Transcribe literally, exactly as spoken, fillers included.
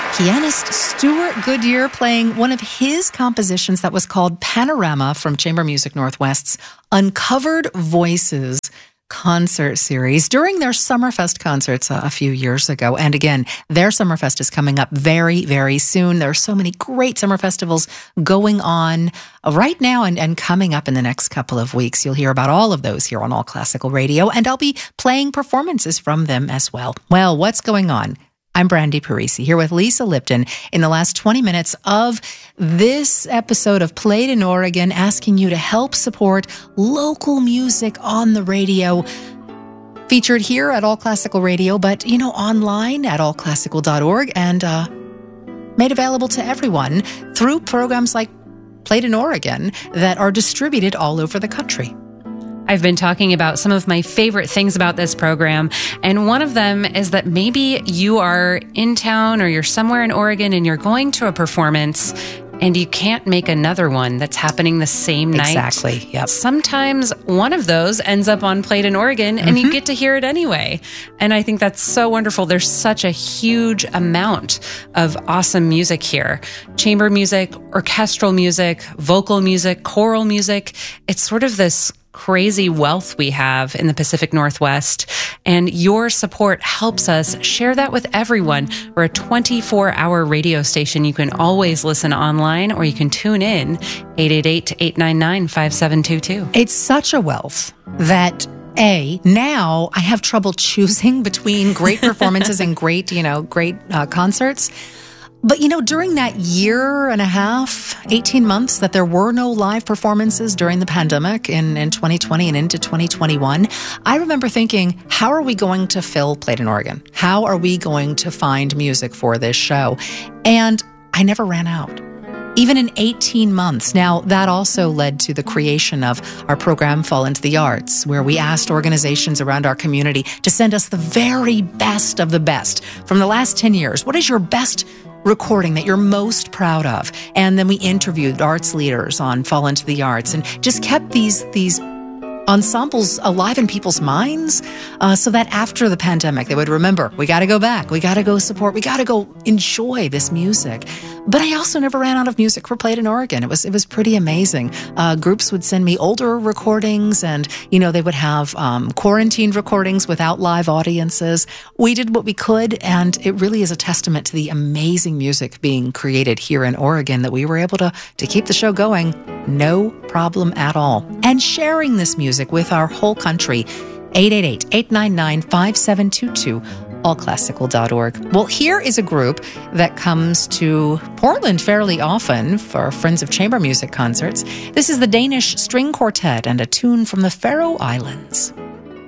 Pianist Stuart Goodyear playing one of his compositions that was called Panorama from Chamber Music Northwest's Uncovered Voices concert series during their Summerfest concerts uh, a few years ago. And again, their Summerfest is coming up very, very soon. There are so many great summer festivals going on right now and, and coming up in the next couple of weeks. You'll hear about all of those here on All Classical Radio, and I'll be playing performances from them as well. Well, what's going on? I'm Brandy Parisi here with Lisa Lipton in the last twenty minutes of this episode of Played in Oregon, asking you to help support local music on the radio. Featured here at All Classical Radio, but, you know, online at all classical dot org and uh, made available to everyone through programs like Played in Oregon that are distributed all over the country. I've been talking about some of my favorite things about this program, and one of them is that maybe you are in town or you're somewhere in Oregon and you're going to a performance and you can't make another one that's happening the same night. Exactly, yep. Sometimes one of those ends up on Played in Oregon and mm-hmm. you get to hear it anyway. And I think that's so wonderful. There's such a huge amount of awesome music here. Chamber music, orchestral music, vocal music, choral music. It's sort of this crazy wealth we have in the Pacific Northwest, and your support helps us share that with everyone. We're a twenty-four hour radio station. You can always listen online, or you can tune in eight eight eight, eight nine nine, five seven two two. It's such a wealth that A, now I have trouble choosing between great performances and great, you know, great uh, concerts. But, you know, during that year and a half, eighteen months that there were no live performances during the pandemic in, in twenty twenty and into twenty twenty-one, I remember thinking, how are we going to fill Played in Oregon? How are we going to find music for this show? And I never ran out. Even in eighteen months. Now, that also led to the creation of our program, Fall into the Arts, where we asked organizations around our community to send us the very best of the best from the last ten years. What is your best recording that you're most proud of? And then we interviewed arts leaders on Fall into the Arts and just kept these these ensembles alive in people's minds uh, so that after the pandemic, they would remember, we got to go back, we got to go support, we got to go enjoy this music. But I also never ran out of music for Played in Oregon. It was it was pretty amazing. Uh, groups would send me older recordings, and, you know, they would have um, quarantined recordings without live audiences. We did what we could, and it really is a testament to the amazing music being created here in Oregon that we were able to, to keep the show going, no problem at all. And sharing this music with our whole country, eight eight eight, eight nine nine, five seven two two, all classical dot org. Well, here is a group that comes to Portland fairly often for Friends of Chamber Music concerts. This is the Danish String Quartet and a tune from the Faroe Islands.